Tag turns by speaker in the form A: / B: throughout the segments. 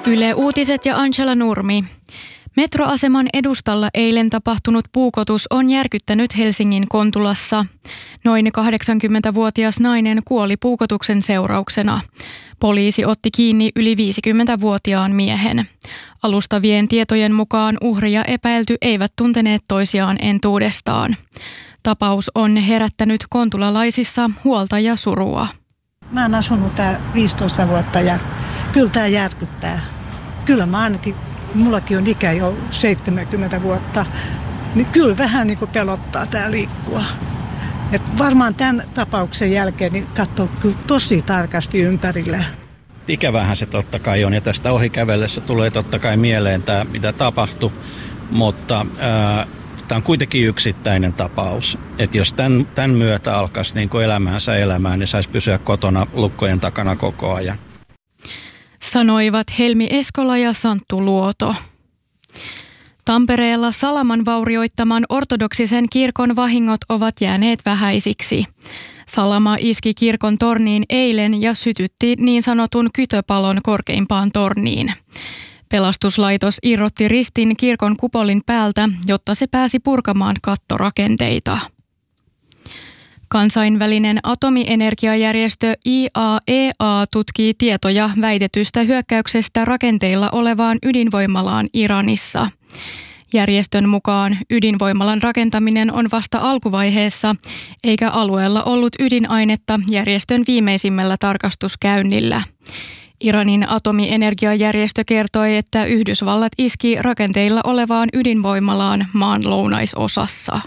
A: Yle Uutiset ja Angela Nurmi. Metroaseman edustalla eilen tapahtunut puukotus on järkyttänyt Helsingin Kontulassa. Noin 80-vuotias nainen kuoli puukotuksen seurauksena. Poliisi otti kiinni yli 50-vuotiaan miehen. Alustavien tietojen mukaan uhri ja epäilty eivät tunteneet toisiaan entuudestaan. Tapaus on herättänyt kontulalaisissa huolta ja surua.
B: Mä oon asunut tää 15 vuotta ja kyllä tää järkyttää. Kyllä mä ainakin, mullakin on ikä jo 70 vuotta, niin kyllä vähän niin kuin pelottaa tää liikkua. Et varmaan tämän tapauksen jälkeen niin katsoo kyllä tosi tarkasti ympärille.
C: Ikävähän se totta kai on ja tästä ohi kävellessä tulee totta kai mieleen tämä, mitä tapahtui, mutta tämä on kuitenkin yksittäinen tapaus. Että jos tämän myötä alkaisi niin kuin elämäänsä elämään, niin saisi pysyä kotona lukkojen takana koko ajan.
A: Sanoivat Helmi Eskola ja Santtu Luoto. Tampereella Salaman vaurioittaman ortodoksisen kirkon vahingot ovat jääneet vähäisiksi. Salama iski kirkon torniin eilen ja sytytti niin sanotun kytöpalon korkeimpaan torniin. Pelastuslaitos irrotti ristin kirkon kupolin päältä, jotta se pääsi purkamaan kattorakenteita. Kansainvälinen atomienergiajärjestö IAEA tutkii tietoja väitetystä hyökkäyksestä rakenteilla olevaan ydinvoimalaan Iranissa. Järjestön mukaan ydinvoimalan rakentaminen on vasta alkuvaiheessa, eikä alueella ollut ydinainetta järjestön viimeisimmällä tarkastuskäynnillä. Iranin atomienergiajärjestö kertoi, että Yhdysvallat iski rakenteilla olevaan ydinvoimalaan maan lounaisosassa.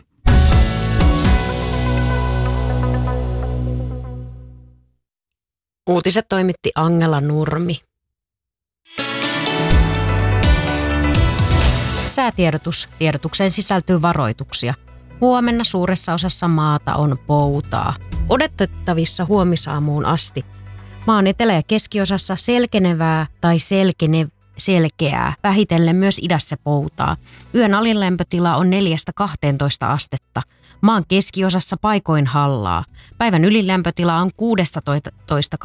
D: Uutiset toimitti Angela Nurmi. Säätiedotus. Tiedotukseen sisältyy varoituksia. Huomenna suuressa osassa maata on poutaa. Odotettavissa huomisaamuun asti. Maan etelä- ja keskiosassa selkenevää tai selkeää, vähitellen myös idässä poutaa. Yön alin lämpötila on 4-12 astetta. Maan keskiosassa paikoin hallaa. Päivän ylin lämpötila on 16